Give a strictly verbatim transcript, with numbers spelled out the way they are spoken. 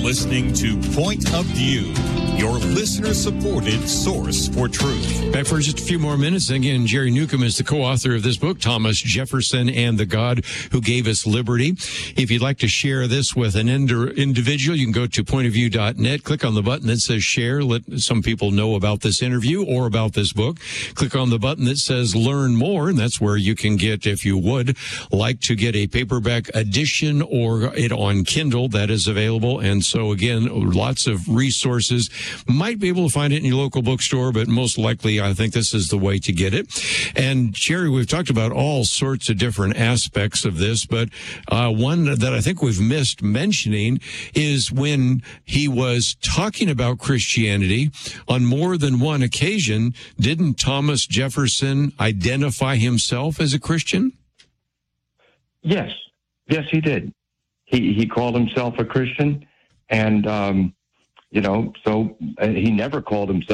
listening to Point of View, your listener-supported source for truth. Back for just a few more minutes. Again, Jerry Newcomb is the co-author of this book, Thomas Jefferson and the God Who Gave Us Liberty. If you'd like to share this with an individual, you can go to point of view dot net, click on the button that says share, let some people know about this interview or about this book. Click on the button that says learn more, and that's where you can get, if you would like to get a paperback edition or it on Kindle, that is available. And so again, lots of resources. Might be able to find it in your local bookstore, but most likely I think this is the way to get it. And Jerry, we've talked about all sorts of different aspects of this, but uh, one that I think we've missed mentioning is when he was talking about Christianity on more than one occasion, didn't Thomas Jefferson identify himself as a Christian? Yes. Yes, he did. He he called himself a Christian, and, um, you know, so uh, he never called himself